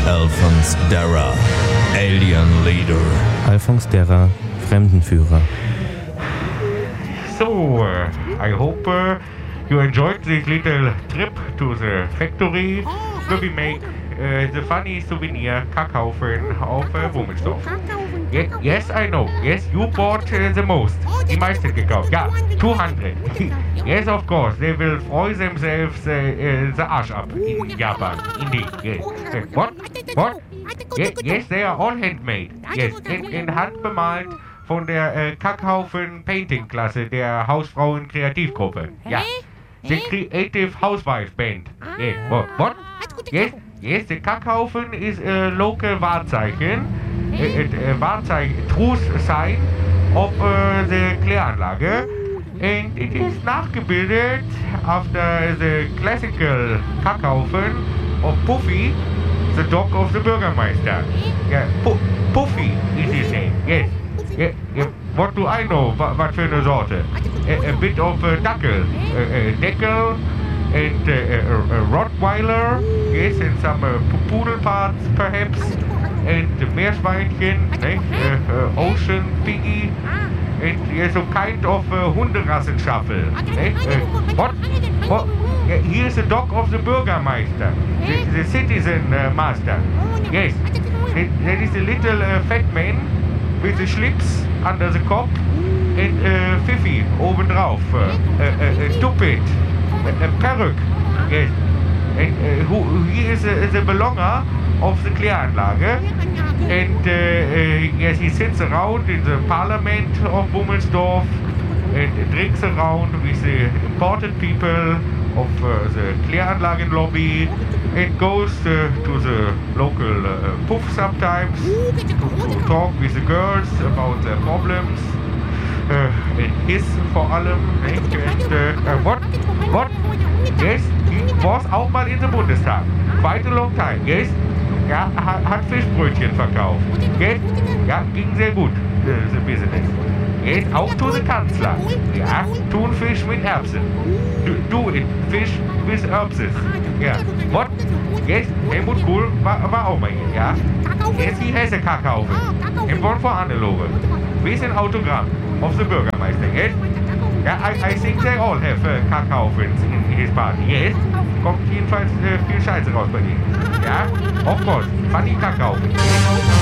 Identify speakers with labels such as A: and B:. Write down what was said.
A: Alphonse Darra, Alien Leader.
B: Alphonse Darra, Fremdenführer.
C: So, I hope you enjoyed this little trip to the factory where we make the funny souvenir Kackhaufen of Wummelsdorf. Yes, I know. Yes, you bought the most. Die meisten gekauft. Ja, 200. Yes, of course. They will freue themselves the Arsch ab in Japan. Indeed. Yes. What? What? Yes, they are all handmade. Yes, in Hand bemalt von der Kackhaufen Painting Klasse der Hausfrauen Kreativgruppe. Ja. The Creative Housewife Band. Yes. What? Yes. Yes, the Kackhaufen is a local Wahrzeichen. Truth sign of the Kläranlage, and it is nachgebildet after the classical Kackhaufen of Puffy, the dog of the Bürgermeister. Yeah, Puffy is his name. Yes. Yeah. What do I know? What für eine Sorte? A bit of Dackel, Deckel, and a Rottweiler. Yes, and some Pudel parts perhaps. And Meerschweinchen, Ocean Piggy, and yes, a kind of Hunderassenstaffel. What? Yeah, he is the dog of the Bürgermeister, the citizen master. Yes, that is a little fat man with the schlips under the cop and Fifi obendrauf, a tuppet, a peruk. Yes, and he is the belonger of the Kläranlage, and yes, he sits around in the parliament of Wummelsdorf and drinks around with the important people of the Kläranlagen lobby and goes to the local puff sometimes to talk with the girls about their problems and his vor allem. And what? Yes, he was auch mal in the Bundestag. Quite a long time, yes? Ja, hat Fischbrötchen verkauft. Geht? Ja, ging sehr gut, the business. Geht auch to the Kanzler. Ja, Thunfisch mit Erbsen. Do it, Fish with Erbses. Ja, what? Yes, Helmut Kohl war auch mal hier, ja? Yes, he has a Kackhaufen. And one for Hannelore. With an autogram of the Bürgermeister, yes? Ja, I think they all have Kackhaufens in his party, yes? Kommt jedenfalls viel Scheiße raus bei denen. Ja, of course. Funny Kackhaufen.